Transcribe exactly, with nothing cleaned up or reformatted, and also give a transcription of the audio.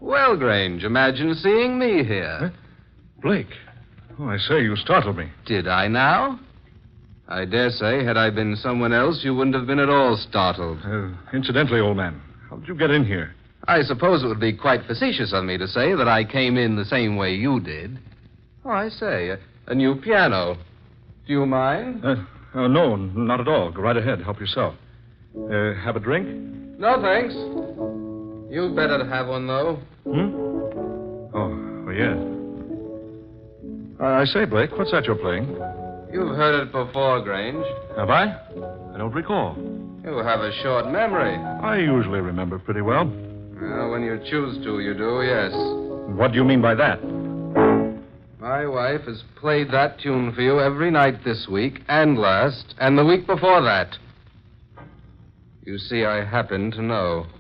Well, Grange, imagine seeing me here. Huh? Blake. Oh, I say, you startled me. Did I now? I dare say, had I been someone else, you wouldn't have been at all startled. Uh, incidentally, old man, how did you get in here? I suppose it would be quite facetious of me to say that I came in the same way you did. Oh, I say, a, a new piano. Do you mind? Uh, uh, no, not at all. Go right ahead. Help yourself. Uh, have a drink? No, thanks. You'd better have one, though. Hmm? Oh, well, yeah. Uh, I say, Blake, what's that you're playing? You've heard it before, Grange. Have I? I don't recall. You have a short memory. I usually remember pretty well. Well, when you choose to, you do, yes. What do you mean by that? My wife has played that tune for you every night this week, and last, and the week before that. You see, I happen to know.